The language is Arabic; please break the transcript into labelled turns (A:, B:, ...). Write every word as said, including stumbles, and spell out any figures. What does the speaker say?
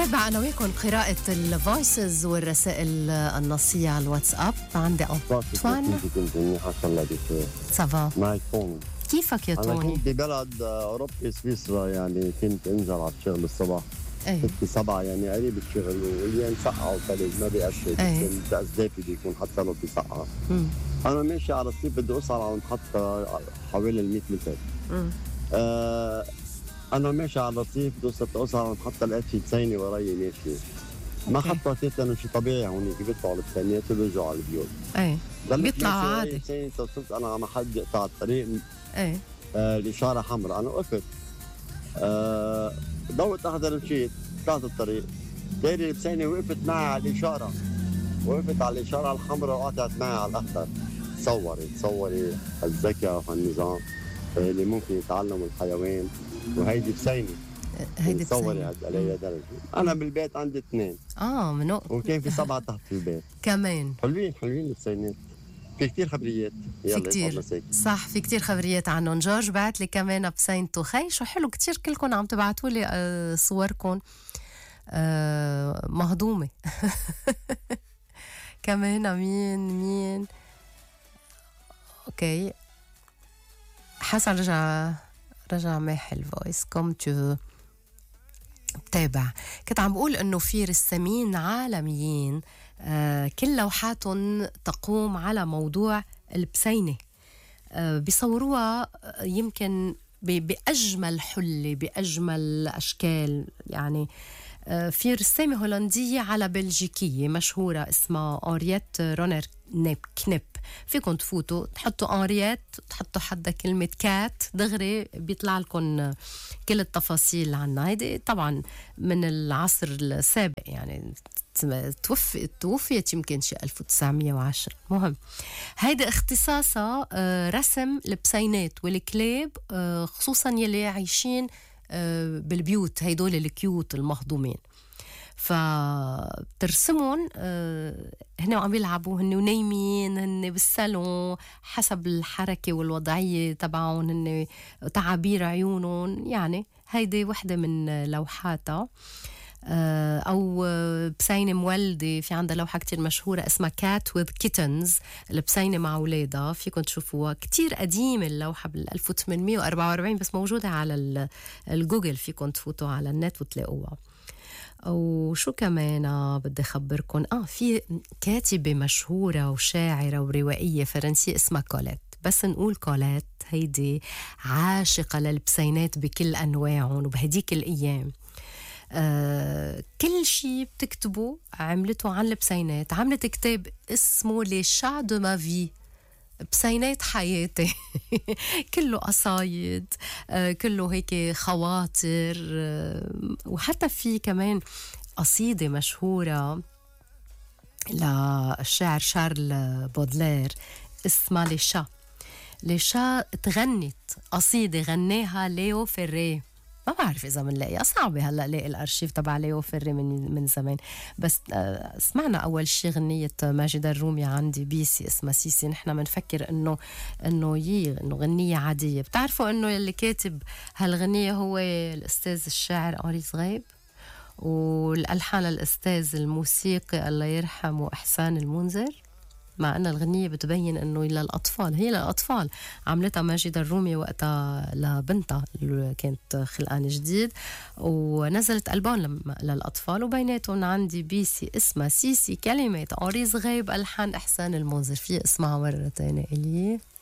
A: نتابع أنا وياكم قراءة الفويسز والرسائل النصية على الواتساب. عندي أنطوان.
B: كيف كنت منيحة إن شاء الله بخير.
A: سافا.
B: معك توني.
A: كيفك يا توني؟
B: أنا كنت ببلد أوروبي سويسرا، يعني كنت أنزل على الشغل الصبح.
A: ايه
B: ستة سبعة يعني قريب الشغل، واليوم سقعة وثلج ما بيقشر.
A: ايه
B: الأسدافي بيكون حتى لو بيسقعة. أنا ماشي على الرصيف بدي أوصل على محطة حوالي المية متر. آه أنا ماشي على الرصيف بدي أوصل على محطة لقيت في بسينة وراي ماشي. ما خططت لأنه شيء طبيعي هونيك بيطلعوا البسينات وبيرجعوا على البيوت.
A: ايه بيطلع عادي.
B: بسينة وصلت أنا على محل يقطع الطريق.
A: ايه
B: آه الإشارة حمراء، أنا وقفت. آه ضوت أخضر مشيت طلعت الطريق، دايري البسينة وقفت معي على الإشارة، وقفت على الإشارة الحمراء وقطعت معي على الأخضر. تصوري تصوري الذكاء والنظام اللي ممكن يتعلموا الحيوان، وهيدي بسينة.
A: هيدي
B: تصوري هالقليلة درجة. أنا بالبيت عندي اثنين.
A: آه منو
B: وكان في سبعة تحت في البيت
A: كمان.
B: حلوين حلوين البسينات، في كتير خبريات.
A: في كتير صح، في كتير خبريات عنهم. جورج بعت لي كمان بسينته. خي شو حلو كتير كلكم عم تبعتوا لي آه صوركم آه مهضومة. كمان مين مين اوكي حسن رجع رجع ماحي الفويس كوم تو بتابع. كنت عم بقول انه في رسامين عالميين آه كل لوحاتهم تقوم على موضوع البسينة. آه بيصوروها يمكن بأجمل حلة بأجمل أشكال. يعني آه في رسامة هولندية على بلجيكية مشهورة اسمها أوريت رونر نيب كنيب. فيكم تفوتوا تحطوا أوريت تحطوا حدا كلمة كات دغري بيطلع لكم كل التفاصيل عنها. هيدي طبعا من العصر السابق، يعني توفي توفيت يمكن شي ألف وتسعمية وعشرة. مهم هيدي اختصاصها رسم البسينات والكلاب، خصوصا يلي عايشين بالبيوت هيدول الكيوت المهضومين. فبترسمون هنا وعم بيلعبوا هن ونايمين هن بالسالون حسب الحركة والوضعية تبعهم، هن تعابير عيونهم. يعني هيدي وحدة من لوحاتها. أو بسينة مولدة في عندها لوحة كتير مشهورة اسمها Cat with Kittens، البسينة مع أولادها. فيكم تشوفوها كتير قديمة اللوحة بال ألف وثمانمية وأربعة وأربعين، بس موجودة على الجوجل، فيكم تفوتوا على النت وتلاقوها. وشو كمان بدي أخبركم، آه في كاتبة مشهورة وشاعرة وروائية فرنسية اسمها كوليت. بس نقول كوليت هيدي عاشقة للبسينات بكل أنواعهم. وبهديك الأيام آه كل شي بتكتبه عملته عن البسينات. عملت كتاب اسمه لي شا دو ما في، بسينات حياتي. كله قصايد، آه كله هيك خواطر، آه وحتى في كمان قصيدة مشهورة للشاعر شارل بودلير اسمها لي شا. لي شا تغنت قصيدة غناها ليو فيري. ما بعرف إذا منلاقيها، صعبة هلأ لاقي الأرشيف تبع ليو فيري من من زمان. بس آه سمعنا أول شي غنية ماجدة الرومي عندي بيسي اسمها سيسي. نحنا منفكر إنه إنه يي إنه غنية عادية. بتعرفوا إنه اللي كاتب هالغنية هو الأستاذ الشاعر أنري صغيب، والألحان الأستاذ الموسيقي الله يرحمه إحسان المنذر. مع أن الغنية بتبين أنه للأطفال، هي للأطفال. عملتها ماجدة الرومي وقتها لبنتها اللي كانت خلقان جديد، ونزلت ألبوم للأطفال، وبيناتهم عندي بيسي اسمها سيسي، كلمات أنري صغيب، ألحان إحسان المنذر. في اسمها مرة تانية إلي.